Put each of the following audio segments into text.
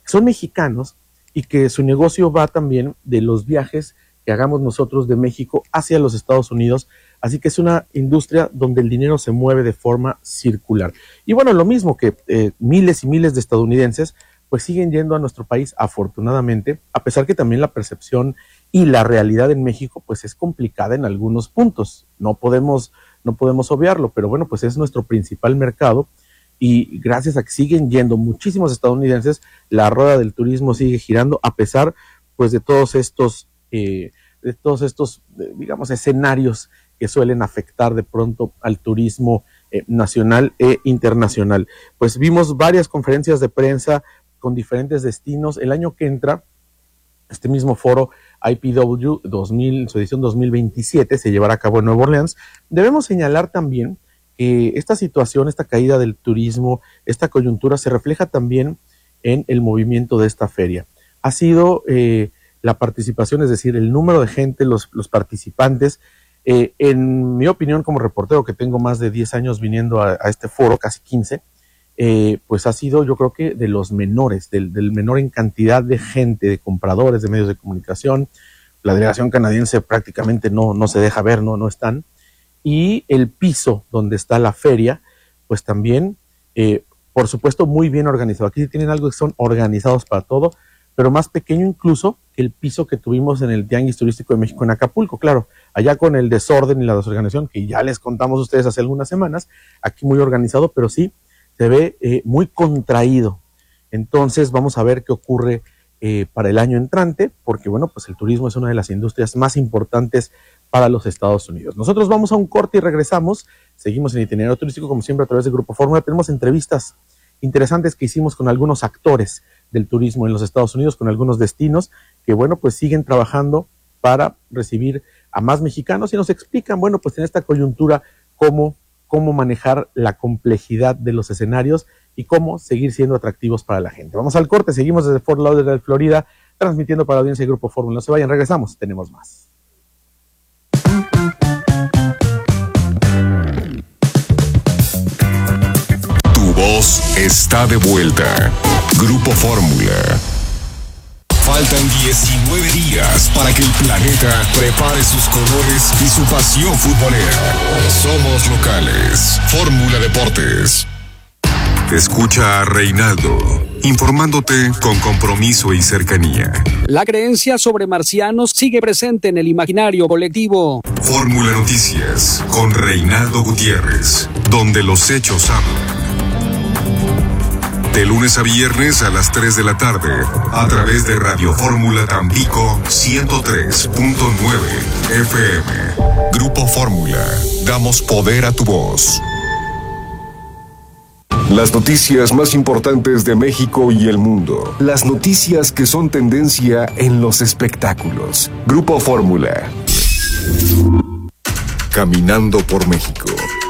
son mexicanos y que su negocio va también de los viajes que hagamos nosotros de México hacia los Estados Unidos. Así que es una industria donde el dinero se mueve de forma circular. Y bueno, lo mismo que miles y miles de estadounidenses pues siguen yendo a nuestro país, afortunadamente, a pesar que también la percepción y la realidad en México pues es complicada en algunos puntos. No podemos obviarlo, pero bueno, pues es nuestro principal mercado y gracias a que siguen yendo muchísimos estadounidenses, la rueda del turismo sigue girando a pesar pues de todos estos digamos, escenarios que suelen afectar de pronto al turismo nacional e internacional. Pues vimos varias conferencias de prensa con diferentes destinos. El año que entra, este mismo foro IPW 2000, su edición 2027, se llevará a cabo en Nueva Orleans. Debemos señalar también que esta situación, esta caída del turismo, esta coyuntura se refleja también en el movimiento de esta feria. Ha sido la participación, es decir, el número de gente, los participantes. En mi opinión, como reportero que tengo más de 10 años viniendo a este foro, casi 15, pues ha sido, yo creo que de los menores, del menor en cantidad de gente, de compradores, de medios de comunicación. La delegación canadiense prácticamente no se deja ver, no están. Y el piso donde está la feria, pues también, por supuesto, muy bien organizado. Aquí tienen algo que son organizados para todo, pero más pequeño incluso que el piso que tuvimos en el Tianguis Turístico de México en Acapulco. Claro, allá con el desorden y la desorganización, que ya les contamos a ustedes hace algunas semanas, aquí muy organizado, pero sí se ve muy contraído. Entonces vamos a ver qué ocurre para el año entrante, porque bueno, pues el turismo es una de las industrias más importantes para los Estados Unidos. Nosotros vamos a un corte y regresamos. Seguimos en Itinerario Turístico, como siempre, a través de Grupo Fórmula. Tenemos entrevistas interesantes que hicimos con algunos actores del turismo en los Estados Unidos, con algunos destinos que, bueno, pues siguen trabajando para recibir a más mexicanos y nos explican, bueno, pues en esta coyuntura cómo manejar la complejidad de los escenarios y cómo seguir siendo atractivos para la gente. Vamos al corte, seguimos desde Fort Lauderdale, Florida, transmitiendo para la audiencia de Grupo Fórmula. No se vayan, regresamos, tenemos más. Tu voz está de vuelta. Grupo Fórmula. Faltan 19 días para que el planeta prepare sus colores y su pasión futbolera. Somos locales. Fórmula Deportes. Escucha a Reinaldo, informándote con compromiso y cercanía. La creencia sobre marcianos sigue presente en el imaginario colectivo. Fórmula Noticias, con Reinaldo Gutiérrez, donde los hechos hablan. De lunes a viernes a las 3 de la tarde, a través de Radio Fórmula Tampico 103.9 FM. Grupo Fórmula, damos poder a tu voz. Las noticias más importantes de México y el mundo. Las noticias que son tendencia en los espectáculos. Grupo Fórmula. Caminando por México.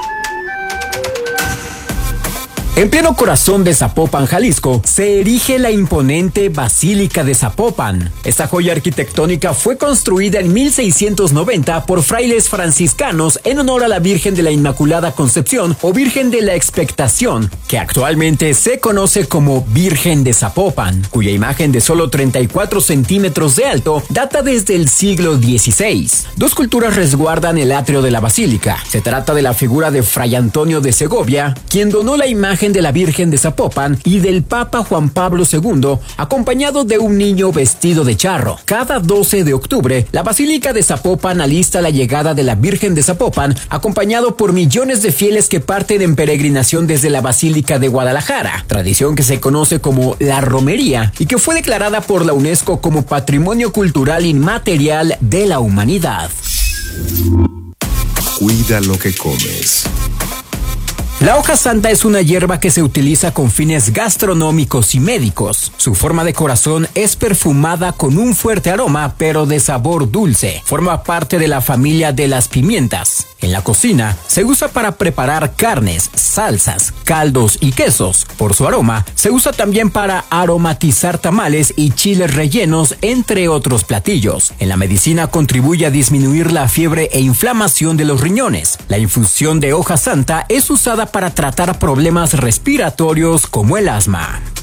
En pleno corazón de Zapopan, Jalisco, se erige la imponente Basílica de Zapopan. Esta joya arquitectónica fue construida en 1690 por frailes franciscanos en honor a la Virgen de la Inmaculada Concepción o Virgen de la Expectación, que actualmente se conoce como Virgen de Zapopan, cuya imagen de solo 34 centímetros de alto data desde el siglo XVI. Dos culturas resguardan el atrio de la basílica. Se trata de la figura de Fray Antonio de Segovia, quien donó la imagen de la Virgen de Zapopan, y del Papa Juan Pablo II, acompañado de un niño vestido de charro. Cada 12 de octubre, la Basílica de Zapopan alista la llegada de la Virgen de Zapopan, acompañado por millones de fieles que parten en peregrinación desde la Basílica de Guadalajara, tradición que se conoce como la romería y que fue declarada por la UNESCO como Patrimonio Cultural Inmaterial de la Humanidad. Cuida lo que comes. La hoja santa es una hierba que se utiliza con fines gastronómicos y médicos. Su forma de corazón es perfumada con un fuerte aroma, pero de sabor dulce. Forma parte de la familia de las pimientas. En la cocina se usa para preparar carnes, salsas, caldos y quesos. Por su aroma, se usa también para aromatizar tamales y chiles rellenos, entre otros platillos. En la medicina contribuye a disminuir la fiebre e inflamación de los riñones. La infusión de hoja santa es usada para tratar problemas respiratorios como el asma.